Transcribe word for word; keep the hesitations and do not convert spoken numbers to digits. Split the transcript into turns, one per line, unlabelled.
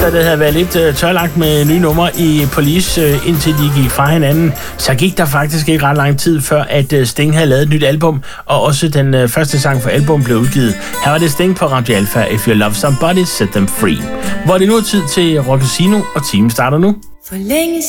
der havde været lidt uh, tørlagt med nye numre i Police, uh, indtil de gik fra hinanden, så gik der faktisk ikke ret lang tid før, at uh, Sting havde lavet et nyt album, og også den uh, første sang for album blev udgivet. Her var det Sting på Radio Alpha, If You Love Somebody, Set Them Free. Hvor det nu er tid til Rock Casino, og timen starter nu.
For længe